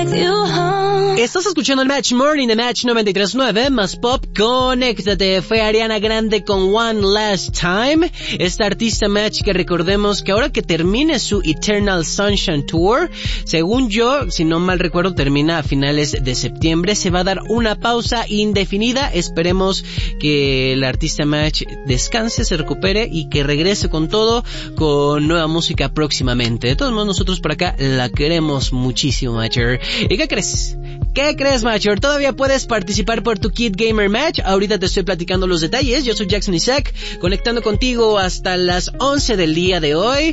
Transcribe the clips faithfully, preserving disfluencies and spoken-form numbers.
with you home. Estás escuchando el Match Morning de Match noventa y tres punto nueve, más pop, conéctate. Fue Ariana Grande con One Last Time. Esta artista Match que recordemos que ahora que termine su Eternal Sunshine Tour, según yo, si no mal recuerdo, termina a finales de septiembre. Se va a dar una pausa indefinida. Esperemos que la artista Match descanse, se recupere y que regrese con todo, con nueva música próximamente. De todos modos, nosotros por acá la queremos muchísimo, Matcher. ¿Y qué crees? ¿Qué crees, Matcher? Todavía puedes participar por tu Kid Gamer Match. Ahorita te estoy platicando los detalles. Yo soy Jackson Isaac, conectando contigo hasta las once del día de hoy.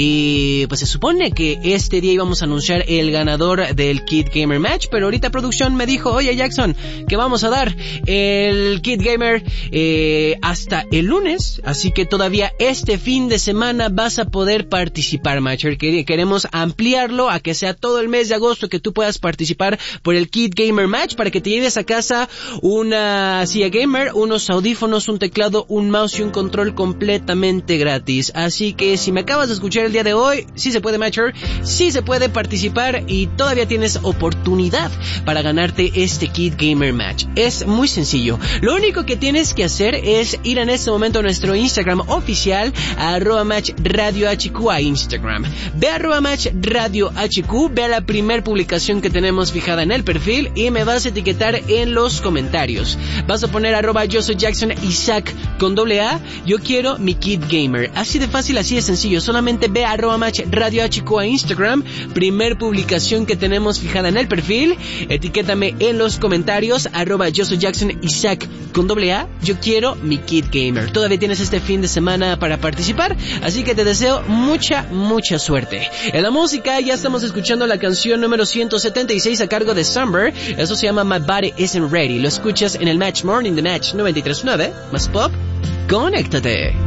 Y pues se supone que este día íbamos a anunciar el ganador del Kid Gamer Match, pero ahorita producción me dijo, oye Jackson, que vamos a dar el Kid Gamer eh, hasta el lunes. Así que todavía este fin de semana vas a poder participar, Matcher. Queremos ampliarlo a que sea todo el mes de agosto que tú puedas participar por el Kid Gamer Match, para que te lleves a casa una silla gamer, unos audífonos, un teclado, un mouse y un control completamente gratis. Así que si me acabas de escuchar el día de hoy, sí se puede, Matcher, sí se puede participar y todavía tienes oportunidad para ganarte este Kid Gamer Match. Es muy sencillo. Lo único que tienes que hacer es ir en este momento a nuestro Instagram oficial, a arroba match radio hq a Instagram. Ve a arroba match radio hq, ve a la primer publicación que tenemos fijada en el perfil y me vas a etiquetar en los comentarios. Vas a poner arroba yo soy Jackson Isaac con doble A, yo quiero mi Kid Gamer. Así de fácil, así de sencillo. Solamente ve a arroba match radio hq a Instagram, primer publicación que tenemos fijada en el perfil, etiquétame en los comentarios, arroba yo soy Jackson Isaac con doble A, yo quiero mi Kid Gamer. Todavía tienes este fin de semana para participar, así que te deseo mucha, mucha suerte. En la música ya estamos escuchando la canción número ciento setenta y seis a cargo de Summer. Eso se llama My Body Isn't Ready. Lo escuchas en el Match Morning de Match noventa y tres punto nueve, más pop, conéctate.